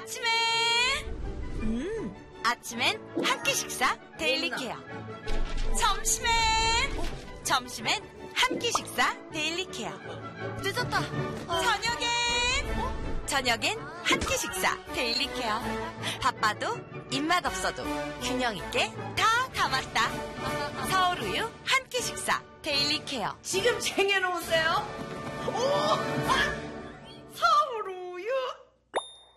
아침엔 한 끼 식사 데일리 케어. 점심엔 한 끼 식사 데일리 케어. 늦었다. 저녁엔 한 끼 식사 데일리 케어. 바빠도 입맛 없어도 균형 있게 다 담았다. 서울우유 한 끼 식사 데일리 케어. 지금 쟁여놓으세요. 오! 아!